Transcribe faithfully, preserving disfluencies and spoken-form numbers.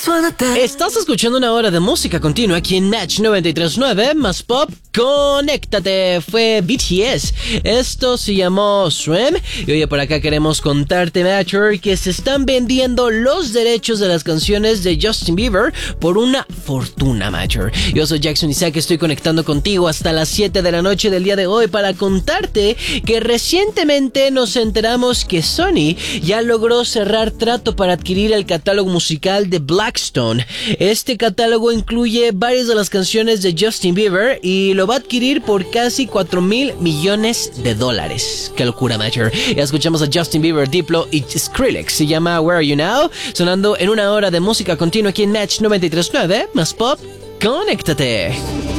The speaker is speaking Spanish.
Estás escuchando una hora de música continua aquí en Match noventa y tres punto nueve más Pop. Conéctate, fue B T S. Esto se llamó Swim. Y oye, por acá queremos contarte, Matcher, que se están vendiendo los derechos de las canciones de Justin Bieber por una fortuna, Matcher. Yo soy Jackson Isaac, estoy conectando contigo hasta las siete de la noche del día de hoy para contarte que recientemente nos enteramos que Sony ya logró cerrar trato para adquirir el catálogo musical de Blackstone. Este catálogo incluye varias de las canciones de Justin Bieber y lo va a adquirir por casi cuatro mil millones de dólares. ¡Qué locura, Matcher! Ya escuchamos a Justin Bieber, Diplo y Skrillex. Se llama Where Are You Now, sonando en una hora de música continua aquí en Match noventa y tres punto nueve más Pop. ¡Conéctate!